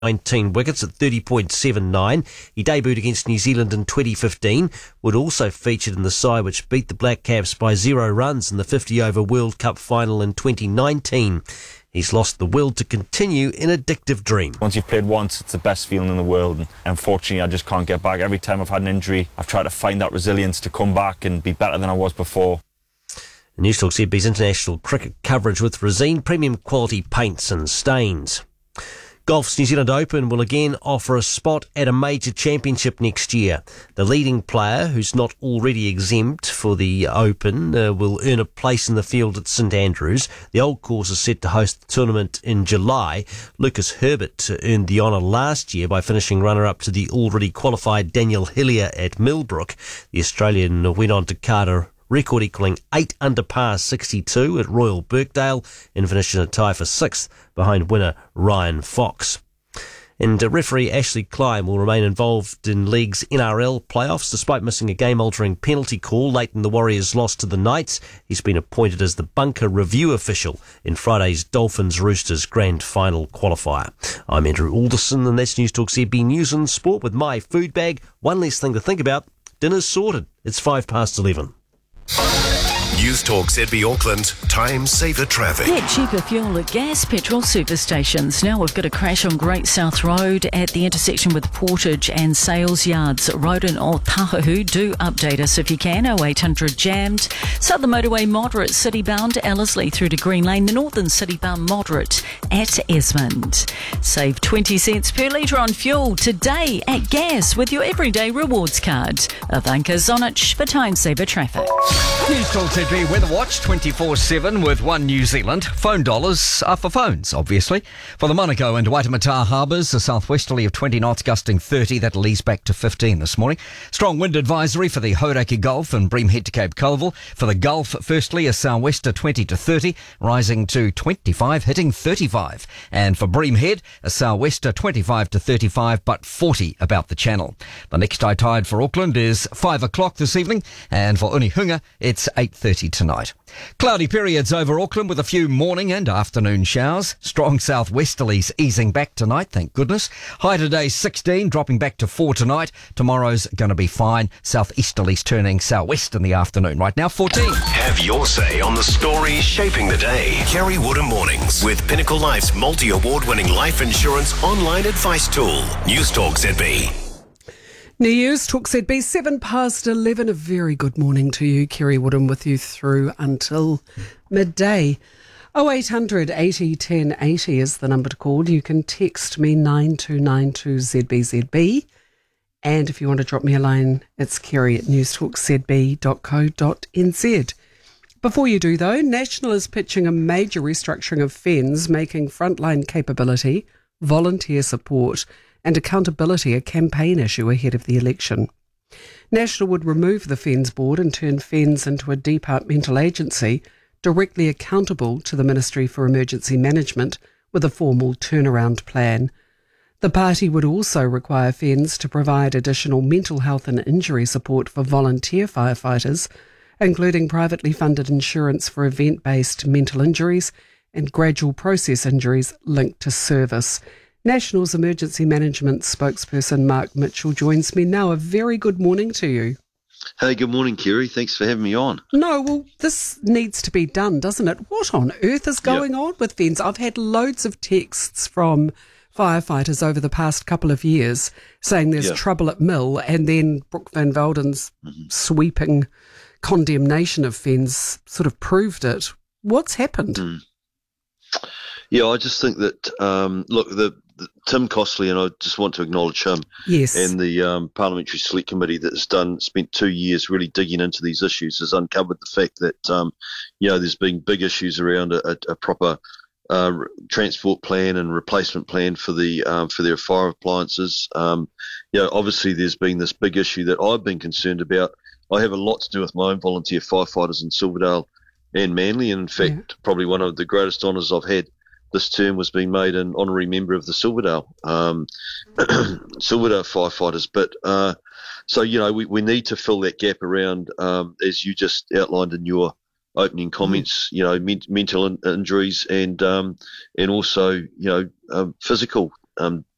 19 wickets at 30.79. He debuted against New Zealand in 2015. Wood also featured in the side which beat the Black Caps by 0 runs in the 50-over World Cup final in 2019. He's lost the will to continue in addictive dream. Once you've played once, it's the best feeling in the world. And unfortunately, I just can't get back. Every time I've had an injury, I've tried to find that resilience to come back and be better than I was before. Newstalk ZB's international cricket coverage with Resene premium quality paints and stains. Golf's New Zealand Open will again offer a spot at a major championship next year. The leading player, who's not already exempt for the Open, will earn a place in the field at St Andrews. The Old Course is set to host the tournament in July. Lucas Herbert earned the honour last year by finishing runner-up to the already qualified Daniel Hillier at Millbrook. The Australian went on to Carter record equalling 8 under par 62 at Royal Birkdale and finished in a tie for 6th behind winner Ryan Fox. And referee Ashley Klein will remain involved in League's NRL playoffs despite missing a game-altering penalty call late in the Warriors' loss to the Knights. He's been appointed as the bunker review official in Friday's Dolphins-Roosters grand final qualifier. I'm Andrew Alderson and that's Newstalk ZB News and Sport with my food bag. One less thing to think about. Dinner's sorted. It's 11:05. Newstalk ZB Auckland, time saver traffic. Get cheaper fuel at gas, petrol service stations. Now we've got a crash on Great South Road at the intersection with Portage and Sales Yards. Roden or Tahahu, do update us if you can. 0800 jammed. Southern Motorway moderate, city-bound Ellerslie through to Green Lane. The Northern city-bound moderate at Esmond. Save 20 cents per litre on fuel today at gas with your everyday rewards card. Ivanka Zonich for time saver traffic. Newstalk ZB Weather Watch 24/7 with One New Zealand. Phone dollars are for phones, obviously. For the Monaco and Waitemata harbours, a southwesterly of 20 knots gusting 30. That'll ease back to 15 this morning. Strong wind advisory for the Hauraki Gulf and Bream Head to Cape Colville. For the Gulf, firstly, a sou'wester 20 to 30, rising to 25, hitting 35. And for Bream Head, a sou'wester 25 to 35, but 40 about the channel. The next high tide for Auckland is 5 o'clock this evening, and for Unihunga, it's 8:30 tonight. Cloudy periods over Auckland with a few morning and afternoon showers. Strong southwesterlies easing back tonight, thank goodness. High today 16, dropping back to 4 tonight. Tomorrow's going to be fine. Southeasterlies turning southwest in the afternoon. Right now 14. Have your say on the stories shaping the day. Kerry Woodham Mornings with Pinnacle Life's multi-award-winning life insurance online advice tool. Newstalk ZB. Newstalk ZB 11:07. A very good morning to you. Kerry Woodham with you through until midday. 0800 80 10 80 is the number to call. You can text me 9292ZBZB. And if you want to drop me a line, it's kerry@newstalkzb.co.nz. Before you do, though, National is pitching a major restructuring of FENZ, making frontline capability, volunteer support and accountability a campaign issue ahead of the election. National would remove the FENZ board and turn FENZ into a departmental agency directly accountable to the Ministry for Emergency Management with a formal turnaround plan. The party would also require FENZ to provide additional mental health and injury support for volunteer firefighters, including privately funded insurance for event-based mental injuries and gradual process injuries linked to service. National's emergency management spokesperson Mark Mitchell joins me now. A very good morning to you. Hey, good morning, Kerry. Thanks for having me on. No, well, this needs to be done, doesn't it? What on earth is going on with FENZ? I've had loads of texts from firefighters over the past couple of years saying there's trouble at Mill, and then Brooke Van Velden's sweeping condemnation of FENZ sort of proved it. What's happened? Yeah, I just think that, look, the Tim Costley, and I just want to acknowledge him, and the Parliamentary Select Committee that has spent 2 years really digging into these issues, has uncovered the fact that, there's been big issues around a proper transport plan and replacement plan for their fire appliances. Obviously there's been this big issue that I've been concerned about. I have a lot to do with my own volunteer firefighters in Silverdale and Manly, and in fact, probably one of the greatest honours I've had this term was being made an honorary member of the Silverdale firefighters. But we need to fill that gap around, as you just outlined in your opening comments. Mental injuries and also physical